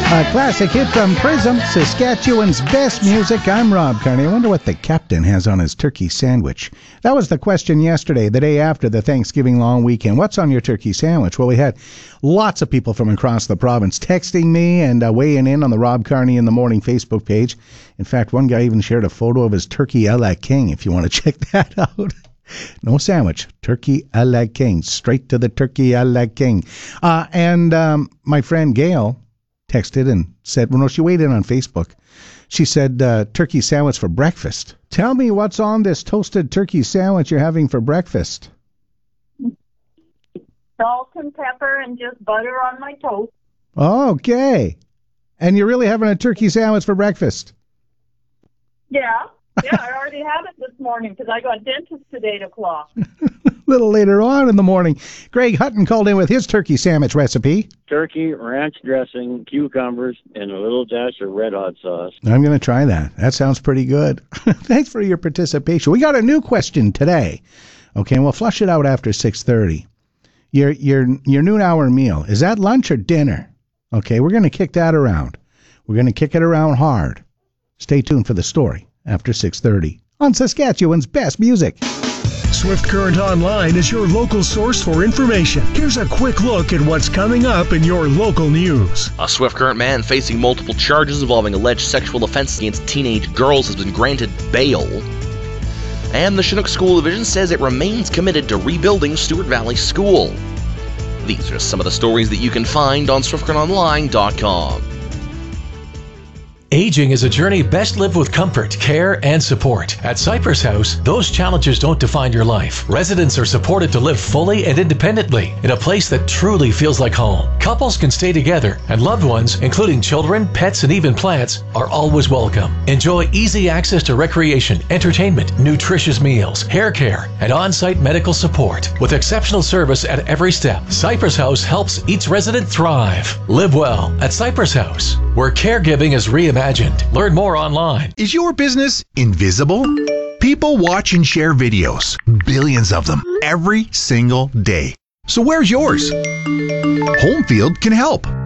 A classic hit from Prism, Saskatchewan's best music. I'm Rob Carney. I wonder what the captain has on his turkey sandwich. That was the question yesterday, the day after the Thanksgiving long weekend. What's on your turkey sandwich? Well, we had lots of people from across the province texting me and weighing in on the Rob Carney in the Morning Facebook page. In fact, one guy even shared a photo of his turkey a la king, if you want to check that out. No sandwich, turkey a la king, straight to the turkey a la king. My friend Gail texted and said, well, no, she weighed in on Facebook. She said, turkey sandwich for breakfast. Tell me what's on this toasted turkey sandwich you're having for breakfast. Salt and pepper and just butter on my toast. Okay. And you're really having a turkey sandwich for breakfast? Yeah, I already have it this morning because I got dentist at 8 o'clock. A little later on in the morning. Greg Hutton called in with his turkey sandwich recipe. Turkey, ranch dressing, cucumbers, and a little dash of red hot sauce. I'm going to try that. That sounds pretty good. Thanks for your participation. We got a new question today. Okay, and we'll flush it out after 6:30. Your noon hour meal, is that lunch or dinner? Okay, we're going to kick that around. We're going to kick it around hard. Stay tuned for the story after 6:30 on Saskatchewan's best music. Swift Current Online is your local source for information. Here's a quick look at what's coming up in your local news. A Swift Current man facing multiple charges involving alleged sexual offenses against teenage girls has been granted bail. And the Chinook School Division says it remains committed to rebuilding Stewart Valley School. These are some of the stories that you can find on SwiftCurrentOnline.com. Aging is a journey best lived with comfort, care, and support. At Cypress House, those challenges don't define your life. Residents are supported to live fully and independently in a place that truly feels like home. Couples can stay together, and loved ones, including children, pets, and even plants, are always welcome. Enjoy easy access to recreation, entertainment, nutritious meals, hair care, and on-site medical support. With exceptional service at every step, Cypress House helps each resident thrive. Live well at Cypress House, where caregiving is reimagined. Learn more online. Is your business invisible? People watch and share videos, billions of them, every single day. So where's yours? Homefield can help.